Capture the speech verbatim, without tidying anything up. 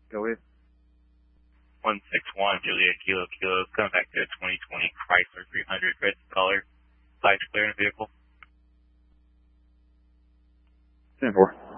Go with. one six one, Juliet Kilo Kilo, coming back to a twenty twenty Chrysler three hundred, red color, lights clear in the vehicle. ten four.